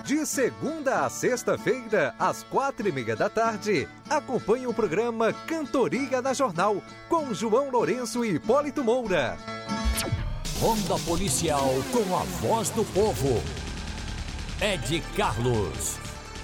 De segunda a sexta-feira, às 4:30 da tarde, acompanhe o programa Cantoria da Jornal, com João Lourenço e Hipólito Moura. Ronda Policial com a voz do povo. Ed Carlos.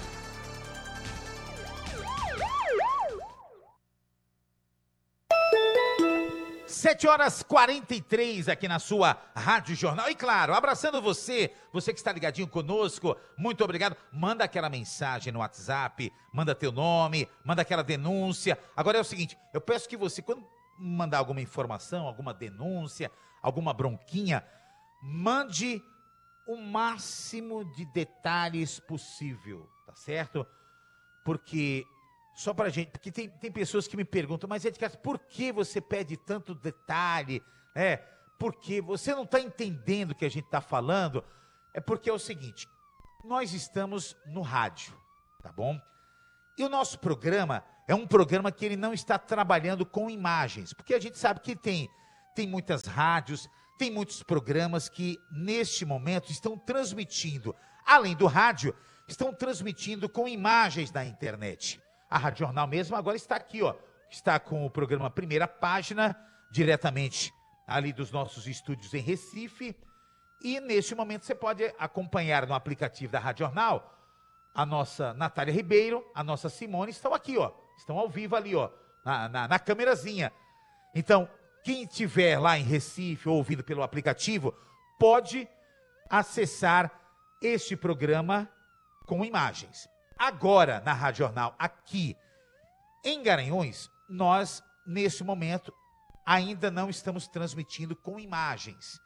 Sete horas 43 aqui na sua Rádio Jornal. E claro, abraçando você que está ligadinho conosco, muito obrigado. Manda aquela mensagem no WhatsApp, manda teu nome, manda aquela denúncia. Agora é o seguinte, eu peço que você, quando mandar alguma informação, alguma denúncia, alguma bronquinha, mande o máximo de detalhes possível, tá certo? Porque... só pra gente, porque tem pessoas que me perguntam, mas Edgar, por que você pede tanto detalhe? Porque você não está entendendo o que a gente está falando? É porque é o seguinte, nós estamos no rádio, tá bom? E o nosso programa é um programa que ele não está trabalhando com imagens, porque a gente sabe que tem muitas rádios, tem muitos programas que neste momento estão transmitindo, além do rádio, estão transmitindo com imagens na internet. A Rádio Jornal mesmo agora está aqui, ó. Está com o programa Primeira Página, diretamente ali dos nossos estúdios em Recife. E neste momento você pode acompanhar no aplicativo da Rádio Jornal. A nossa Natália Ribeiro, a nossa Simone estão aqui, ó. Estão ao vivo ali, ó, na câmerazinha. Então, quem estiver lá em Recife ou ouvindo pelo aplicativo, pode acessar este programa com imagens. Agora, na Rádio Jornal, aqui em Garanhuns, nós, nesse momento, ainda não estamos transmitindo com imagens.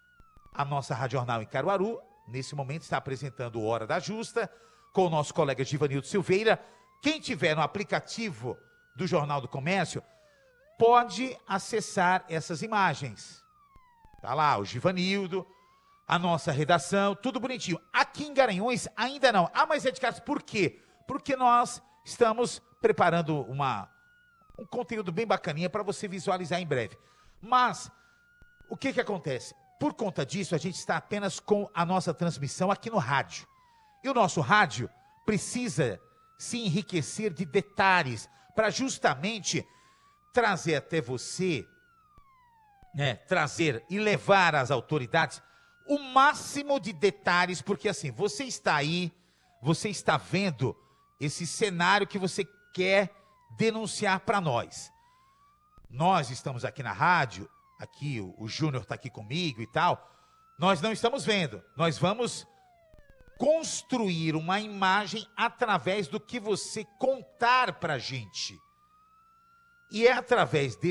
A nossa Rádio Jornal em Caruaru, nesse momento, está apresentando o Hora da Justa, com o nosso colega Givanildo Silveira. Quem tiver no aplicativo do Jornal do Comércio, pode acessar essas imagens. Tá lá, o Givanildo, a nossa redação, tudo bonitinho. Aqui em Garanhuns ainda não. Ah, mas Edgar, por quê? Porque nós estamos preparando um conteúdo bem bacaninha para você visualizar em breve. Mas, o que acontece? Por conta disso, a gente está apenas com a nossa transmissão aqui no rádio. E o nosso rádio precisa se enriquecer de detalhes para justamente trazer até você, trazer e levar às autoridades o máximo de detalhes, porque assim, você está aí, você está vendo esse cenário que você quer denunciar para nós. Nós estamos aqui na rádio, aqui o Júnior está aqui comigo e tal, nós não estamos vendo, nós vamos construir uma imagem através do que você contar para a gente. E é através desse